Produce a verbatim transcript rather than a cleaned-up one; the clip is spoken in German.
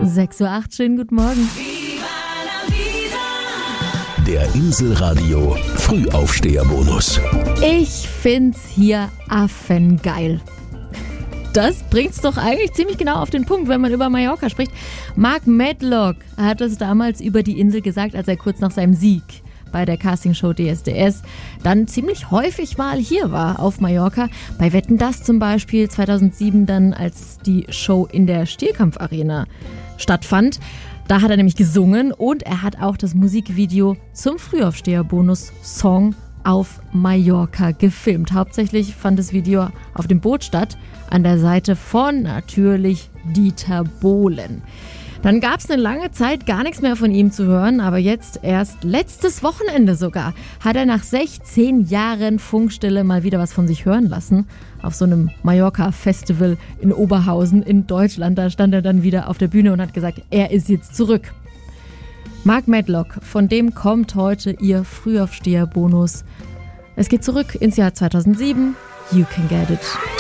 sechs Uhr acht, schönen guten Morgen. Der Inselradio Frühaufsteherbonus. Ich find's hier affengeil. Das bringt's doch eigentlich ziemlich genau auf den Punkt, wenn man über Mallorca spricht. Mark Medlock hat es damals über die Insel gesagt, als er kurz nach seinem Sieg bei der Castingshow D S D S dann ziemlich häufig mal hier war auf Mallorca. Bei Wetten, dass zum Beispiel zweitausendsieben dann, als die Show in der Stierkampf-Arena stattfand. Da hat er nämlich gesungen und er hat auch das Musikvideo zum Frühaufsteher-Bonus-Song auf Mallorca gefilmt. Hauptsächlich fand das Video auf dem Boot statt, an der Seite von natürlich Dieter Bohlen. Dann gab es eine lange Zeit gar nichts mehr von ihm zu hören, aber jetzt erst letztes Wochenende sogar hat er nach sechzehn Jahren Funkstille mal wieder was von sich hören lassen. Auf so einem Mallorca-Festival in Oberhausen in Deutschland, da stand er dann wieder auf der Bühne und hat gesagt, er ist jetzt zurück. Mark Medlock, von dem kommt heute ihr Frühaufsteher-Bonus. Es geht zurück ins Jahr zweitausendsieben. You can get it.